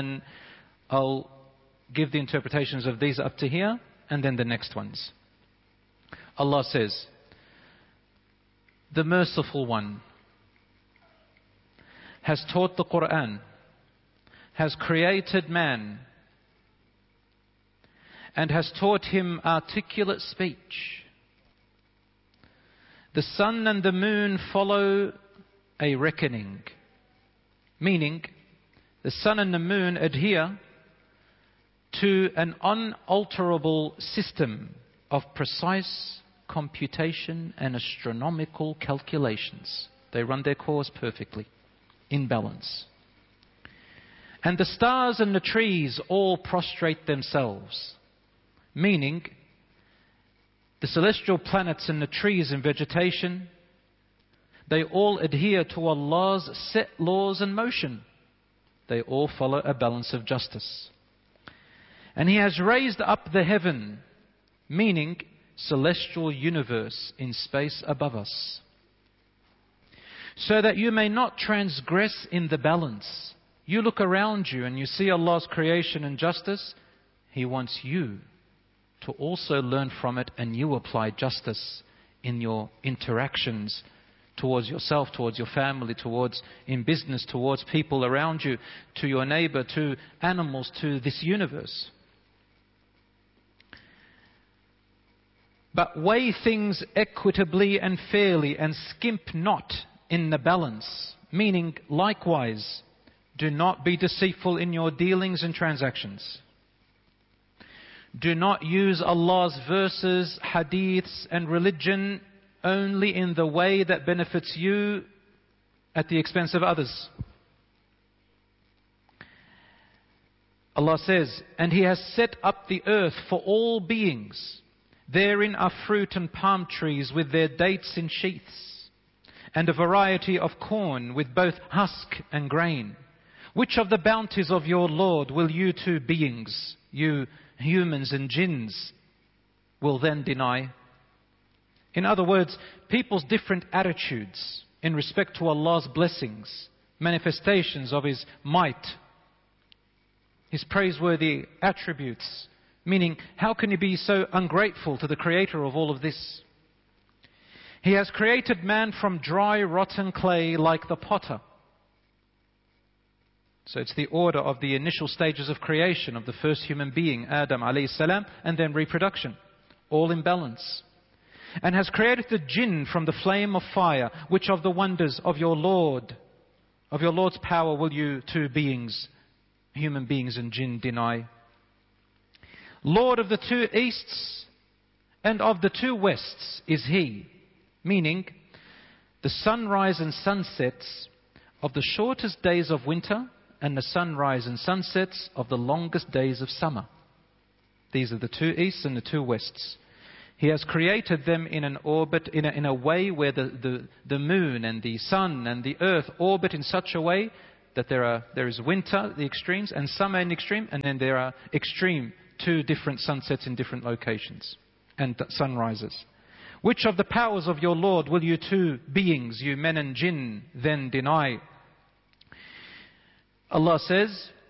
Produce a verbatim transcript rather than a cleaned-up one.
then I'll give the interpretations of these up to here, and then the next ones. Allah says, the Merciful One has taught the Quran, has created man, and has taught him articulate speech. The sun and the moon follow a reckoning, meaning the sun and the moon adhere to an unalterable system of precise computation and astronomical calculations. They run their course perfectly, in balance. And the stars and the trees all prostrate themselves, meaning the celestial planets and the trees and vegetation, they all adhere to Allah's set laws and motion. They all follow a balance of justice. And He has raised up the heaven, meaning celestial universe in space above us, so that you may not transgress in the balance. You look around you and you see Allah's creation and justice. He wants you to also learn from it, and you apply justice in your interactions towards yourself, towards your family, towards in business, towards people around you, to your neighbor, to animals, to this universe. But weigh things equitably and fairly, and skimp not in the balance. Meaning, likewise, do not be deceitful in your dealings and transactions. Do not use Allah's verses, hadiths, and religion only in the way that benefits you at the expense of others. Allah says, and He has set up the earth for all beings. Therein are fruit and palm trees with their dates in sheaths, and a variety of corn with both husk and grain. Which of the bounties of your Lord will you two beings, you humans and jinns, will then deny? In other words, people's different attitudes in respect to Allah's blessings, manifestations of His might, His praiseworthy attributes. Meaning, how can you be so ungrateful to the Creator of all of this? He has created man from dry, rotten clay like the potter. So it's the order of the initial stages of creation of the first human being, Adam alayhi salam, and then reproduction, all in balance. And has created the jinn from the flame of fire. Which of the wonders of your Lord, of your Lord's power, will you two beings, human beings and jinn, deny? Lord of the two easts and of the two wests is He, meaning the sunrise and sunsets of the shortest days of winter and the sunrise and sunsets of the longest days of summer. These are the two easts and the two wests. He has created them in an orbit, in a, in a way where the, the, the moon and the sun and the earth orbit in such a way that there are there is winter, the extremes, and summer in the extreme, and then there are extreme two different sunsets in different locations and sunrises. Which of the powers of your Lord will you two beings, you men and jinn, then deny? Allah says,